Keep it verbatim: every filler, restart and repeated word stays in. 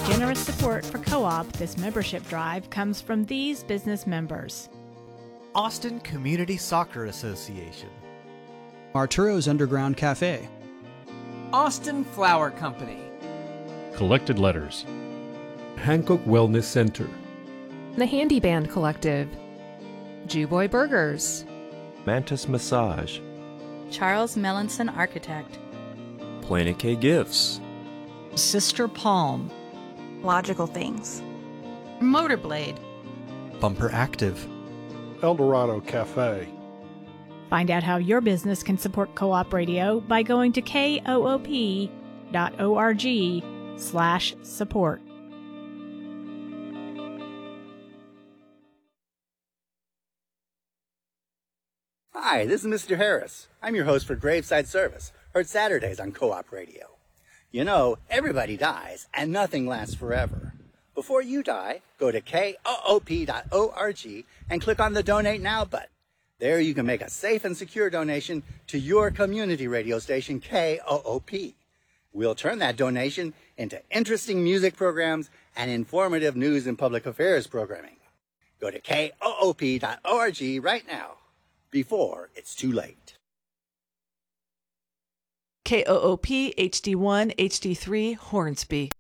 Generous support for Co-op this membership drive comes from these business members. Austin Community Soccer Association, Arturo's Underground Cafe, Austin Flower Company, Collected Letters, Hancock Wellness Center, The Handy Band Collective, Jewboy Burgers, Mantis Massage, Charles Melanson Architect, Planet K Gifts, Sister Palm, Logical Things, Motorblade, Bumper Active, Eldorado Cafe. Find out how your business can support Co-op Radio by going to koop dot org slash support. Hi, this is Mister Harris. I'm your host for Graveside Service, heard Saturdays on Co-op Radio. You know, everybody dies, and nothing lasts forever. Before you die, go to koop dot org and click on the Donate Now button. There you can make a safe and secure donation to your community radio station, K O O P. We'll turn that donation into interesting music programs and informative news and public affairs programming. Go to koop dot org right now, before it's too late. K O O P H D one H D three Hornsby.